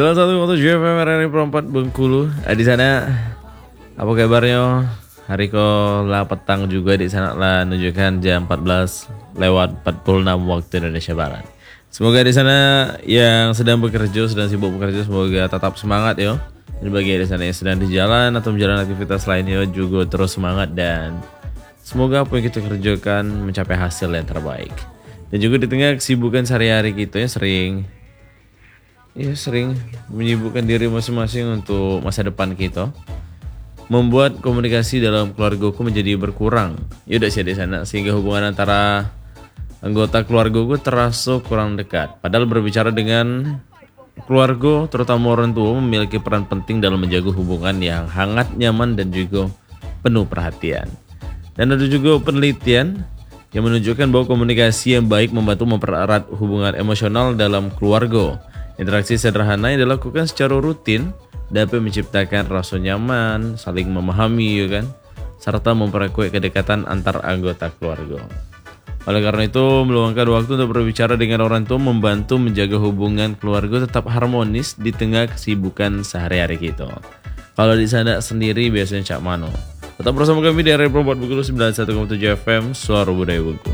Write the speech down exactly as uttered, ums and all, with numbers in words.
Salah satu foto J F M R R I Perempat Bengkulu. Eh, di sana apa kabarnya? Hari ke lah petang juga di sana lah menunjukkan jam empat belas lewat empat puluh enam waktu Indonesia Barat. Semoga di sana yang sedang bekerja, sedang sibuk bekerja, semoga tetap semangat ya. Dan bagi di sana yang sedang di jalan atau menjalani aktivitas lainnya juga terus semangat, dan semoga apa yang kita kerjakan mencapai hasil yang terbaik. Dan juga di tengah kesibukan sehari-hari kita yang sering ya sering menyibukkan diri masing-masing untuk masa depan kita, membuat komunikasi dalam keluargaku menjadi berkurang. Ya udah sih di sana, sehingga hubungan antara anggota keluargaku terasa kurang dekat. Padahal berbicara dengan keluarga, terutama orang tua, memiliki peran penting dalam menjaga hubungan yang hangat, nyaman, dan juga penuh perhatian. Dan ada juga penelitian yang menunjukkan bahwa komunikasi yang baik membantu mempererat hubungan emosional dalam keluarga. Interaksi sederhana yang dilakukan secara rutin dapat menciptakan rasa nyaman, saling memahami, ya kan, serta memperkuat kedekatan antar anggota keluarga. Oleh karena itu, meluangkan waktu untuk berbicara dengan orang tua membantu menjaga hubungan keluarga tetap harmonis di tengah kesibukan sehari-hari kita. Kalau di sana sendiri biasanya cak mano? Tetap bersama kami di R R I Perempat Bengkulu sembilan puluh satu koma tujuh F M, Suara Budaya Bengkulu.